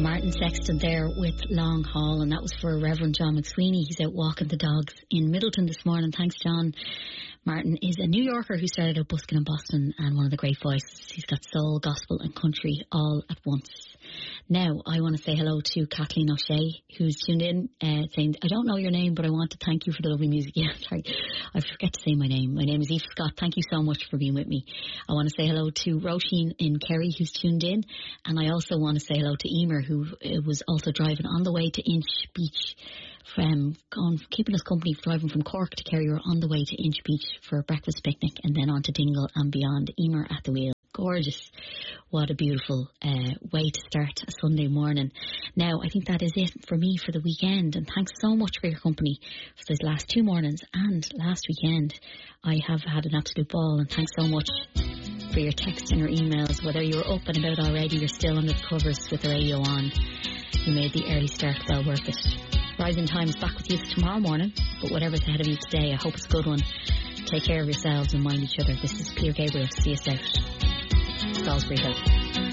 Martin Sexton there with Long Haul, and that was for Reverend John McSweeney. He's out walking the dogs in Middleton this morning. Thanks, John. Martin is a New Yorker who started out busking in Boston and one of the great voices. He's got soul, gospel and country all at once. Now, I want to say hello to Kathleen O'Shea, who's tuned in, saying, I don't know your name, but I want to thank you for the lovely music. Yeah, sorry, I forget to say my name. My name is Aoife Scott. Thank you so much for being with me. I want to say hello to Roisin in Kerry, who's tuned in. And I also want to say hello to Emer, who was also driving on the way to Inch Beach, keeping us company, driving from Cork to Kerry, or on the way to Inch Beach for a breakfast picnic, and then on to Dingle and beyond. Emer at the wheel. Gorgeous. What a beautiful way to start a Sunday morning. Now, I think that is it for me for the weekend, and thanks so much for your company for those last 2 mornings and last weekend. I have had an absolute ball, and thanks so much for your texts and your emails. Whether you're up and about already, you're still under the covers with the radio on, you made the early start well worth it. Rising Time is back with you tomorrow morning, but whatever's ahead of you today, I hope it's a good one. Take care of yourselves and mind each other. This is Peter Gabriel. See you out. Salisbury Hill.